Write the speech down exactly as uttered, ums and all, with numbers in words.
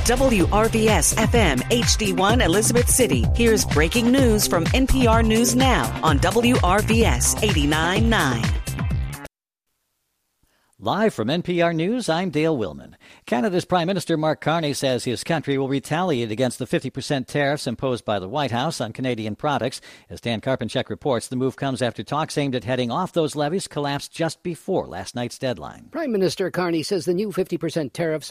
W R V S F M H D one Elizabeth City. Here's breaking news from N P R News Now on W R V S eighty-nine point nine. Live from N P R News, I'm Dale Willman. Canada's Prime Minister Mark Carney says his country will retaliate against the fifty percent tariffs imposed by the White House on Canadian products. As Dan Karpenchuk reports, the move comes after talks aimed at heading off those levies collapsed just before last night's deadline. Prime Minister Carney says the new fifty percent tariffs